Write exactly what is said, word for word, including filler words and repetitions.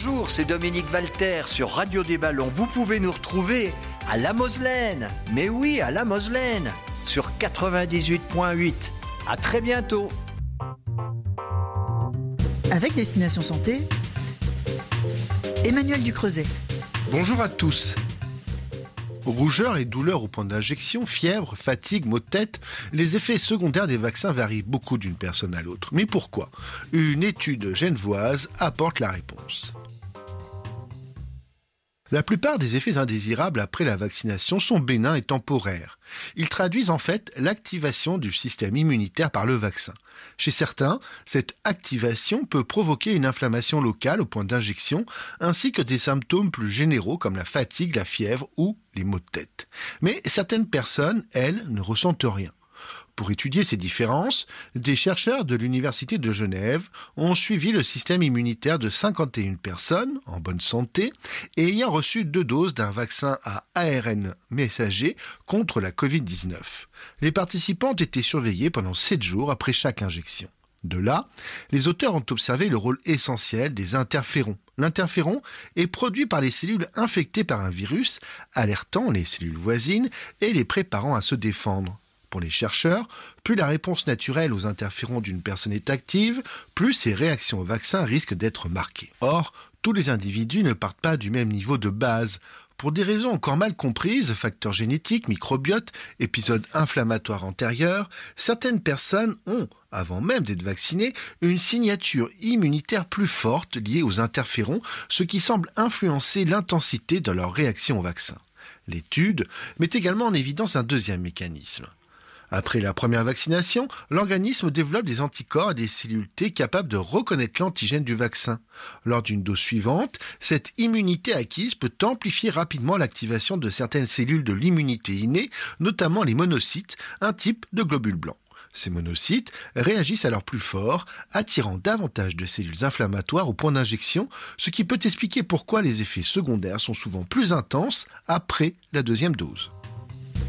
Bonjour, c'est Dominique Valter sur Radio des Ballons. Vous pouvez nous retrouver à La Moselaine. Mais oui, à La Moselaine, sur quatre-vingt-dix-huit virgule huit. À très bientôt. Avec Destination Santé, Emmanuel Ducreuset. Bonjour à tous. Rougeur et douleur au point d'injection, fièvre, fatigue, maux de tête, les effets secondaires des vaccins varient beaucoup d'une personne à l'autre. Mais pourquoi ? Une étude genevoise apporte la réponse. La plupart des effets indésirables après la vaccination sont bénins et temporaires. Ils traduisent en fait l'activation du système immunitaire par le vaccin. Chez certains, cette activation peut provoquer une inflammation locale au point d'injection, ainsi que des symptômes plus généraux comme la fatigue, la fièvre ou les maux de tête. Mais certaines personnes, elles, ne ressentent rien. Pour étudier ces différences, des chercheurs de l'Université de Genève ont suivi le système immunitaire de cinquante et une personnes en bonne santé et ayant reçu deux doses d'un vaccin à A R N messager contre la covid dix-neuf. Les participants ont été surveillés pendant sept jours après chaque injection. De là, les auteurs ont observé le rôle essentiel des interférons. L'interféron est produit par les cellules infectées par un virus, alertant les cellules voisines et les préparant à se défendre. Pour les chercheurs, plus la réponse naturelle aux interférons d'une personne est active, plus ses réactions au vaccin risquent d'être marquées. Or, tous les individus ne partent pas du même niveau de base. Pour des raisons encore mal comprises, facteurs génétiques, microbiote, épisodes inflammatoires antérieurs, certaines personnes ont, avant même d'être vaccinées, une signature immunitaire plus forte liée aux interférons, ce qui semble influencer l'intensité de leur réaction au vaccin. L'étude met également en évidence un deuxième mécanisme. Après la première vaccination, l'organisme développe des anticorps et des cellules T capables de reconnaître l'antigène du vaccin. Lors d'une dose suivante, cette immunité acquise peut amplifier rapidement l'activation de certaines cellules de l'immunité innée, notamment les monocytes, un type de globules blancs. Ces monocytes réagissent alors plus fort, attirant davantage de cellules inflammatoires au point d'injection, ce qui peut expliquer pourquoi les effets secondaires sont souvent plus intenses après la deuxième dose.